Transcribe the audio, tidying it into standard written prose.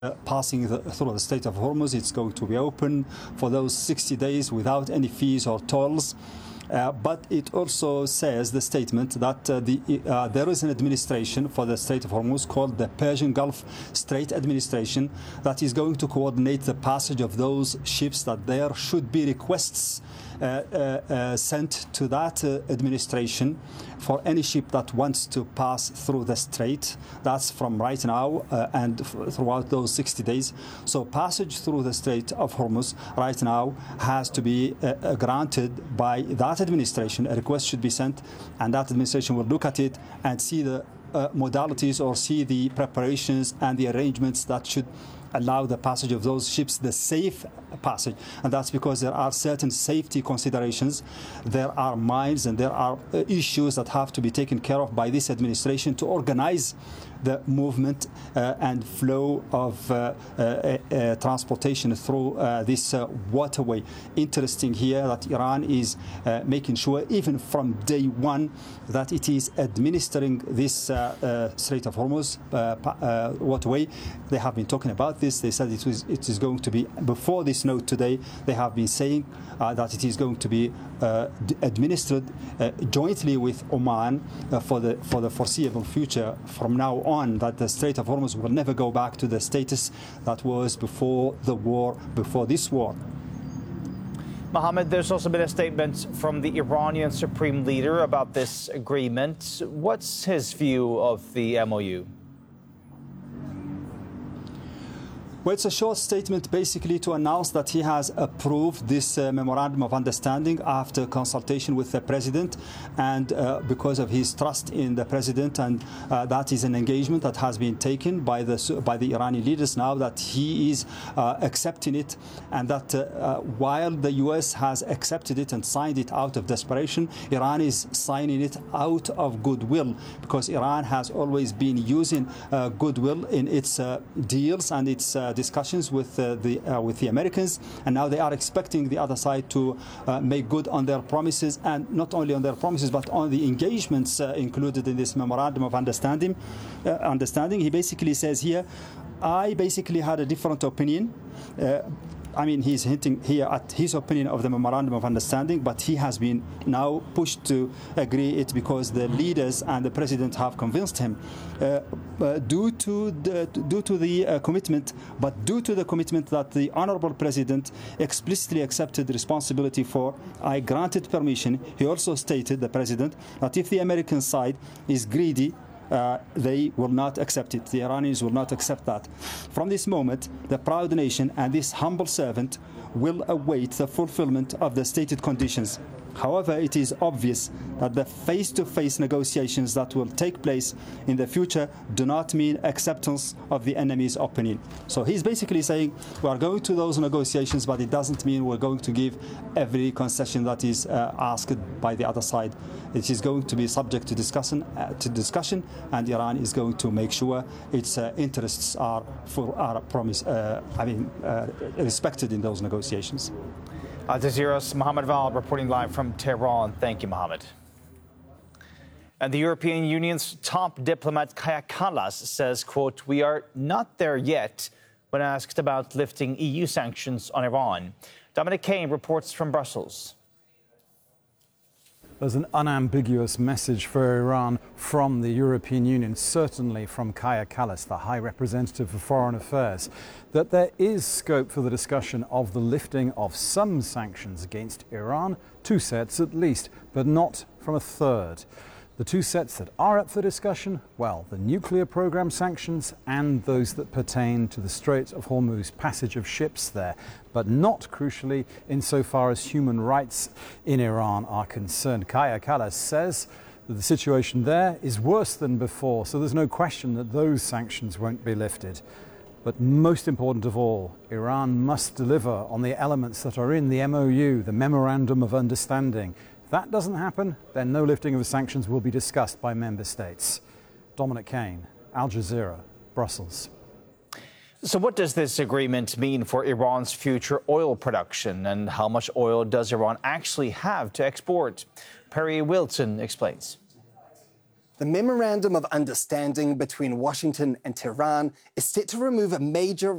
passing through the Strait of Hormuz. It's going to be open for those 60 days without any fees or tolls. But it also says, the statement, that there is an administration for the Strait of Hormuz called the Persian Gulf Strait Administration that is going to coordinate the passage of those ships, that there should be requests sent to that administration for any ship that wants to pass through the strait. That's from right now and throughout those 60 days. So passage through the Strait of Hormuz right now has to be granted by that administration. A request should be sent, and that administration will look at it and see the modalities, or see the preparations and the arrangements that should allow the passage of those ships, the safe passage. And that's because there are certain safety considerations. There are mines and there are issues that have to be taken care of by this administration to organize the movement and flow of transportation through this waterway. Interesting here that Iran is making sure, even from day one, that it is administering this Strait of Hormuz waterway. They have been talking about this. They said it is going to be, before this note today, they have been saying that it is going to be administered jointly with Oman for the foreseeable future from now on, that the Strait of Hormuz will never go back to the status that was before the war, before this war. Mohammed, there's also been a statement from the Iranian Supreme Leader about this agreement. What's his view of the MOU? Well, it's a short statement basically to announce that he has approved this memorandum of understanding after consultation with the president, and because of his trust in the president, and that is an engagement that has been taken by the Iranian leaders now, that he is accepting it, and that while the US has accepted it and signed it out of desperation, Iran is signing it out of goodwill, because Iran has always been using goodwill in its deals and its discussions with the Americans, and now they are expecting the other side to make good on their promises, and not only on their promises but on the engagements included in this memorandum of understanding. He basically says here, I basically had a different opinion. I mean, he's hinting here at his opinion of the memorandum of understanding, but he has been now pushed to agree it because the leaders and the president have convinced him. Due to the commitment that the honorable president explicitly accepted responsibility for, I granted permission. He also stated, the president, that if the American side is greedy, they will not accept it. The Iranians will not accept that. From this moment, the proud nation and this humble servant will await the fulfillment of the stated conditions. However, it is obvious that the face-to-face negotiations that will take place in the future do not mean acceptance of the enemy's opinion. So he's basically saying we are going to those negotiations, but it doesn't mean we're going to give every concession that is asked by the other side. It is going to be subject to discussion, and Iran is going to make sure its interests are respected in those negotiations. Al Jazeera's Mohammed Val reporting live from Tehran. Thank you, Mohammed. And the European Union's top diplomat Kaja Kallas says, quote, "We are not there yet," when asked about lifting EU sanctions on Iran. Dominic Kane reports from Brussels. There's an unambiguous message for Iran from the European Union, certainly from Kaja Kallas, the High Representative for Foreign Affairs, that there is scope for the discussion of the lifting of some sanctions against Iran, 2 sets at least, but not from a third. The 2 sets that are up for discussion, well, the nuclear program sanctions and those that pertain to the Strait of Hormuz, passage of ships there, but not crucially insofar as human rights in Iran are concerned. Kaja Kallas says that the situation there is worse than before, so there's no question that those sanctions won't be lifted. But most important of all, Iran must deliver on the elements that are in the MOU, the Memorandum of Understanding. If that doesn't happen, then no lifting of the sanctions will be discussed by member states. Dominic Kane, Al Jazeera, Brussels. So what does this agreement mean for Iran's future oil production, and how much oil does Iran actually have to export? Perry Wilson explains. The Memorandum of Understanding between Washington and Tehran is set to remove a major